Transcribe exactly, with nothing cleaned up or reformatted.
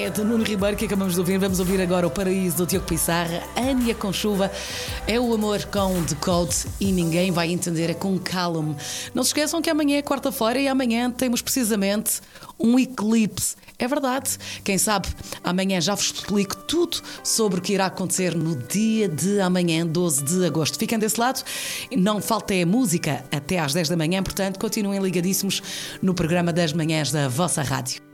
do Nuno Ribeiro que acabamos de ouvir. Vamos ouvir agora o Paraíso do Diogo Pissarra. Ania com Chuva é o amor com Decode e ninguém vai entender, é com Calum. Não se esqueçam que amanhã é quarta-feira e amanhã temos precisamente um eclipse. É verdade. Quem sabe amanhã já vos explico tudo sobre o que irá acontecer no dia de amanhã, doze de agosto. Fiquem desse lado. Não falta é música até às dez da manhã, portanto continuem ligadíssimos no programa das manhãs da vossa rádio.